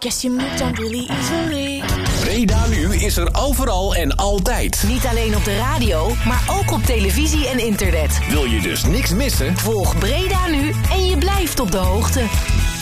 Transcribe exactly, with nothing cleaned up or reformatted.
Guess you moved on really easily. Breda Nu is er overal en altijd. Niet alleen op de radio, maar ook op televisie en internet. Wil je dus niks missen? Volg Breda Nu en je blijft op de hoogte.